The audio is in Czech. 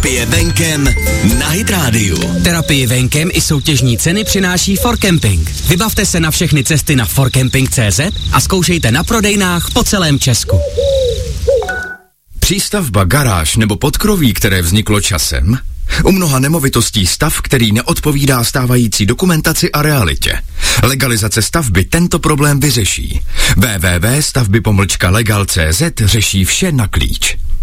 Terapie venkem na Hit Radio. Terapii venkem i soutěžní ceny přináší ForCamping. Vybavte se na všechny cesty na forcamping.cz a zkoušejte na prodejnách po celém Česku. Přístavba, garáž nebo podkroví, které vzniklo časem? U mnoha nemovitostí stav, který neodpovídá stávající dokumentaci a realitě. Legalizace stavby tento problém vyřeší. www.stavby-legal.cz řeší vše na klíč.